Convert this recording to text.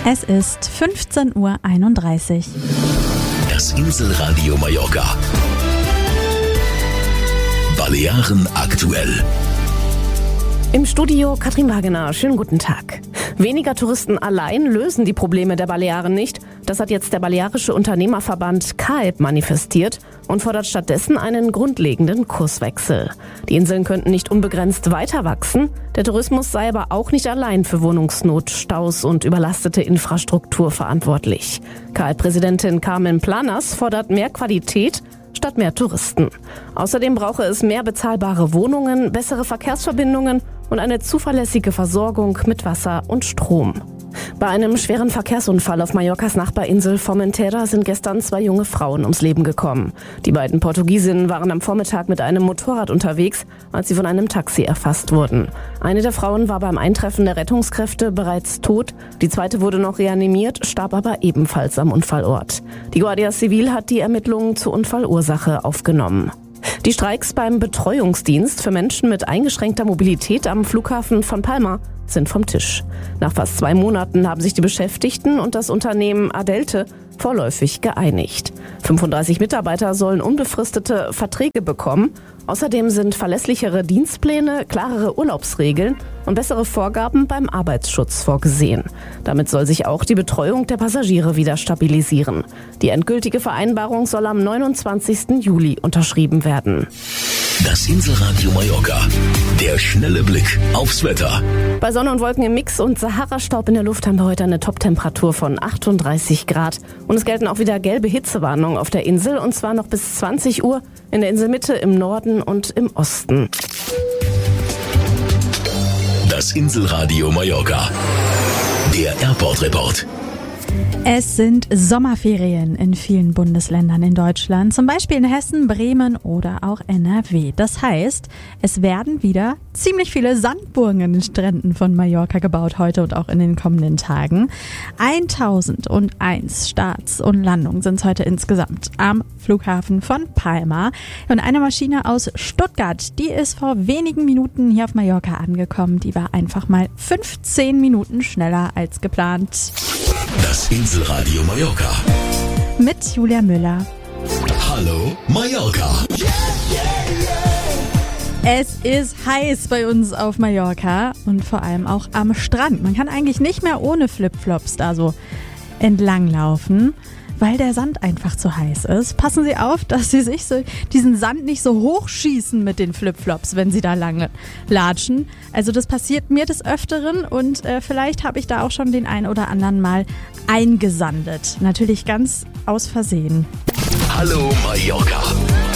Es ist 15:31 Uhr. Das Inselradio Mallorca. Balearen aktuell. Im Studio Katrin Wagener. Schönen guten Tag. Weniger Touristen allein lösen die Probleme der Balearen nicht. Das hat jetzt der balearische Unternehmerverband CAEB manifestiert und fordert stattdessen einen grundlegenden Kurswechsel. Die Inseln könnten nicht unbegrenzt weiter wachsen. Der Tourismus sei aber auch nicht allein für Wohnungsnot, Staus und überlastete Infrastruktur verantwortlich. CAEB-Präsidentin Carmen Planas fordert mehr Qualität statt mehr Touristen. Außerdem brauche es mehr bezahlbare Wohnungen, bessere Verkehrsverbindungen und eine zuverlässige Versorgung mit Wasser und Strom. Bei einem schweren Verkehrsunfall auf Mallorcas Nachbarinsel Formentera sind gestern 2 junge Frauen ums Leben gekommen. Die beiden Portugiesinnen waren am Vormittag mit einem Motorrad unterwegs, als sie von einem Taxi erfasst wurden. Eine der Frauen war beim Eintreffen der Rettungskräfte bereits tot. Die zweite wurde noch reanimiert, starb aber ebenfalls am Unfallort. Die Guardia Civil hat die Ermittlungen zur Unfallursache aufgenommen. Die Streiks beim Betreuungsdienst für Menschen mit eingeschränkter Mobilität am Flughafen von Palma sind vom Tisch. Nach fast 2 Monaten haben sich die Beschäftigten und das Unternehmen Adelte vorläufig geeinigt. 35 Mitarbeiter sollen unbefristete Verträge bekommen. Außerdem sind verlässlichere Dienstpläne, klarere Urlaubsregeln und bessere Vorgaben beim Arbeitsschutz vorgesehen. Damit soll sich auch die Betreuung der Passagiere wieder stabilisieren. Die endgültige Vereinbarung soll am 29. Juli unterschrieben werden. Das Inselradio Mallorca. Der schnelle Blick aufs Wetter. Bei Sonne und Wolken im Mix und Sahara-Staub in der Luft haben wir heute eine Top-Temperatur von 38 Grad. Und es gelten auch wieder gelbe Hitzewarnungen auf der Insel, und zwar noch bis 20 Uhr in der Inselmitte, im Norden und im Osten. Das Inselradio Mallorca. Der Airport-Report. Es sind Sommerferien in vielen Bundesländern in Deutschland, zum Beispiel in Hessen, Bremen oder auch NRW. Das heißt, es werden wieder ziemlich viele Sandburgen an den Stränden von Mallorca gebaut, heute und auch in den kommenden Tagen. 1001 Starts und Landungen sind es heute insgesamt am Flughafen von Palma. Und eine Maschine aus Stuttgart, die ist vor wenigen Minuten hier auf Mallorca angekommen. Die war einfach mal 15 Minuten schneller als geplant. Das Inselradio Mallorca. Mit Julia Müller. Hallo Mallorca. Es ist heiß bei uns auf Mallorca und vor allem auch am Strand. Man kann eigentlich nicht mehr ohne Flipflops da so entlanglaufen, weil der Sand einfach zu heiß ist. Passen Sie auf, dass Sie sich diesen Sand nicht so hochschießen mit den Flipflops, wenn Sie da lange latschen. Also das passiert mir des Öfteren und vielleicht habe ich da auch schon den einen oder anderen Mal eingesandet. Natürlich ganz aus Versehen. Hallo Mallorca.